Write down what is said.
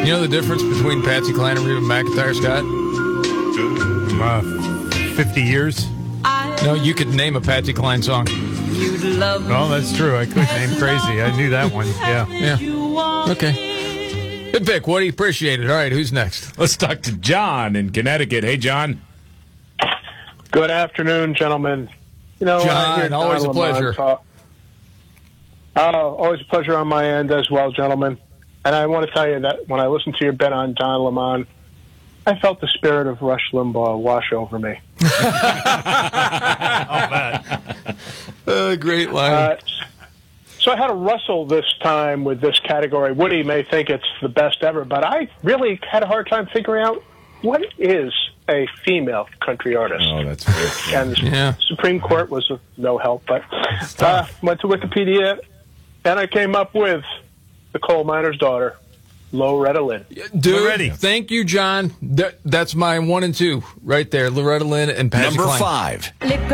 You know the difference between Patsy Cline and Reba McEntire, Scott? 50 years. No, you could name a Patsy Cline song. Well, that's true. I could name Crazy. I knew that one. Yeah. Yeah. Okay. Good pick, Woody. Appreciate it. All right, who's next? Let's talk to John in Connecticut. Hey, John. Good afternoon, gentlemen. You know, John, always a pleasure. Always a pleasure on my end as well, gentlemen. And I want to tell you that when I listened to your bet on Don Lemon, I felt the spirit of Rush Limbaugh wash over me. Great line. So I had to wrestle this time with this category. Woody may think it's the best ever, but I really had a hard time figuring out what is a female country artist. Oh, that's good. And the Supreme Court was no help, but went to Wikipedia, and I came up with the coal miner's daughter, Loretta Lynn. Dude, thank you, John. That's my 1 and 2 right there. Loretta Lynn and Patsy Cline. Number 5.